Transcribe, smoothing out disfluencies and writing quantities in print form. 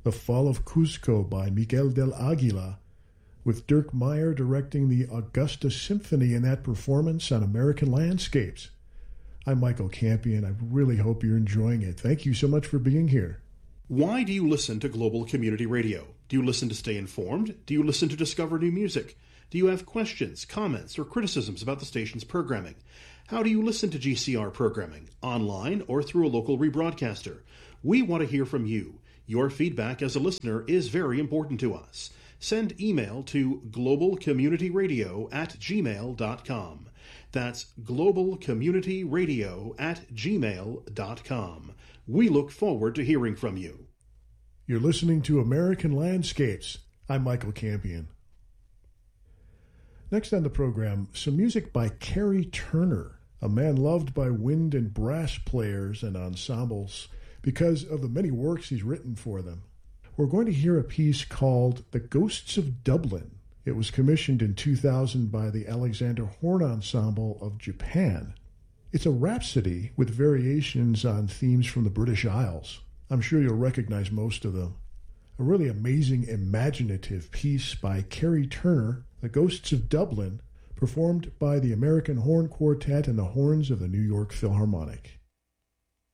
The Fall of Cusco by Miguel del Aguila, with Dirk Meyer directing the Augusta Symphony in that performance on American Landscapes. I'm Michael Campion. I really hope you're enjoying it. Thank you so much for being here. Why do you listen to Global Community Radio? Do you listen to stay informed? Do you listen to discover new music? Do you have questions, comments, or criticisms about the station's programming? How do you listen to GCR programming, online or through a local rebroadcaster? We want to hear from you. Your feedback as a listener is very important to us. Send email to globalcommunityradio@gmail.com. That's globalcommunityradio@gmail.com. We look forward to hearing from you. You're listening to American Landscapes. I'm Michael Campion. Next on the program, some music by Kerry Turner, a man loved by wind and brass players and ensembles because of the many works he's written for them. We're going to hear a piece called The Ghosts of Dublin. It was commissioned in 2000 by the Alexander Horn Ensemble of Japan. It's a rhapsody with variations on themes from the British Isles. I'm sure you'll recognize most of them. A really amazing, imaginative piece by Kerry Turner, The Ghosts of Dublin, performed by the American Horn Quartet and the Horns of the New York Philharmonic.